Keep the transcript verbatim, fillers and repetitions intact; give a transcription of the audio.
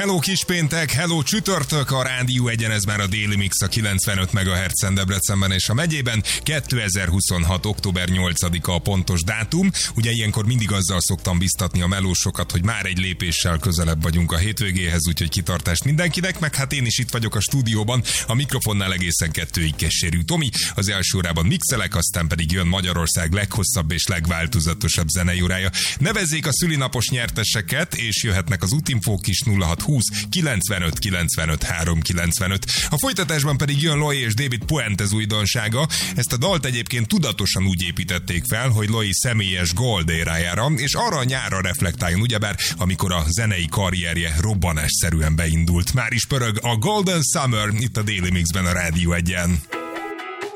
hello kispéntek, hello csütörtök, a Rádió egyen, ez már a Déli Mix a kilencvenöt megahertzen Debrecenben és a megyében. kétezer-huszonhat. október nyolcadika a pontos dátum. Ugye ilyenkor mindig azzal szoktam biztatni a melósokat, hogy már egy lépéssel közelebb vagyunk a hétvégéhez, úgyhogy kitartást mindenkinek, meg hát én is itt vagyok a stúdióban, a mikrofonnál egészen kettőig keserű Tomi. Az első órában mixelek, aztán pedig jön Magyarország leghosszabb és legváltozatosabb zenei órája. Nevezzék a szülinapos nyerteseket, és jöhetnek az útinfók is nulla hat húsz kilencvenöt kilencvenöt háromszázkilencvenöt. A folytatásban pedig jön Loi és David Puentes újdonsága. Ezt a dalt egyébként tudatosan úgy építették fel, hogy Loi személyes gold érájára, és arra a nyárra reflektáljon, ugyebár amikor a zenei karrierje robbanásszerűen beindult. Már is pörög a Golden Summer itt a Daily Mixben a Rádió egyen.